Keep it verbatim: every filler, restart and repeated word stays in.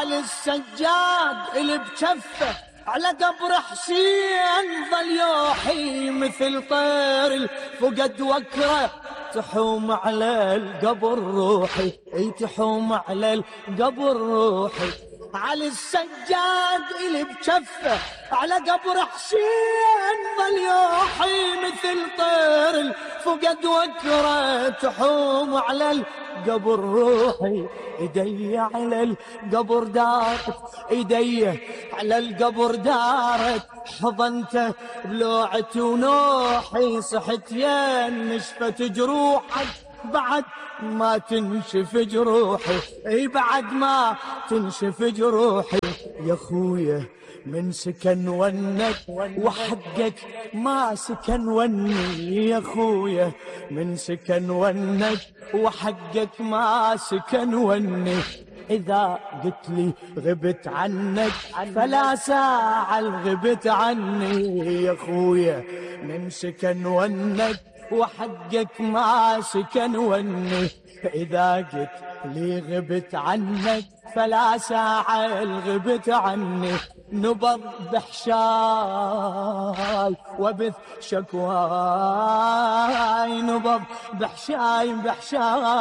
علي السجاد اللي بجفه على قبر حسين ظل يوحي مثل طير الفقد وكره تحوم على القبر روحي، اي تحوم على القبر روحي. علي السجاد اللي بجفه على قبر حسين ظل يوحي مثل طير الفقد وكره تحوم على القبر روحي. ايدي على القبر دارت، ايدي على القبر دارت، حضنته بلوعتي ونوحي. صحت يا نشفت جروحك بعد ما تنشف جروحي، اي بعد ما تنشف جروحي. يا خويا من سكن ونك وحقك ما سكن وني، يا خويا من سكن ونك وحقك ما سكن وني. إذا قلت لي غبت عنك فلا ساعة غبت عني، يا خويا من سكن ونك وحقك ما سكن وني. إذا قلت لي غبت عنك فلا ساعة غبت عني. نبض بحشاي وبث شكواي، نبض بحشاي بحشاي